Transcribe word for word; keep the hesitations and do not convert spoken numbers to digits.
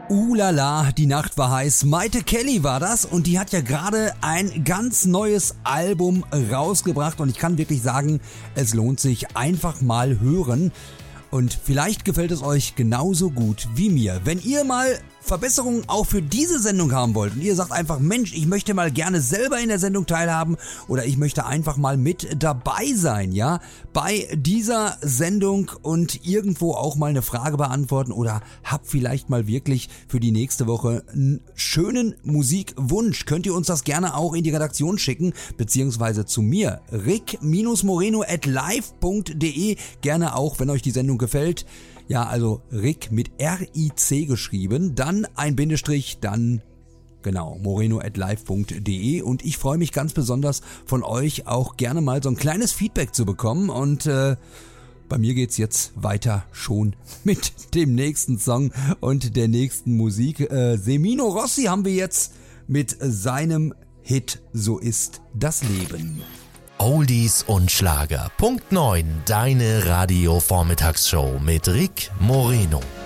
Ulala, die Nacht war heiß. Maite Kelly war das und die hat ja gerade ein ganz neues Album rausgebracht und ich kann wirklich sagen, es lohnt sich, einfach mal hören. Und vielleicht gefällt es euch genauso gut wie mir. Wenn ihr mal Verbesserungen auch für diese Sendung haben wollt und ihr sagt einfach, Mensch, ich möchte mal gerne selber in der Sendung teilhaben oder ich möchte einfach mal mit dabei sein, ja, bei dieser Sendung und irgendwo auch mal eine Frage beantworten oder habt vielleicht mal wirklich für die nächste Woche einen schönen Musikwunsch, könnt ihr uns das gerne auch in die Redaktion schicken, beziehungsweise zu mir, rick-moreno at live punkt de, gerne auch, wenn euch die Sendung gefällt. Ja, also Rick mit R I C geschrieben, dann ein Bindestrich, dann genau, moreno at live punkt de und ich freue mich ganz besonders von euch auch gerne mal so ein kleines Feedback zu bekommen und äh, bei mir geht's jetzt weiter schon mit dem nächsten Song und der nächsten Musik. Äh, Semino Rossi haben wir jetzt mit seinem Hit So ist das Leben. Oldies und Schlager. Punkt neun, deine Radio-Vormittagsshow mit Rick Moreno.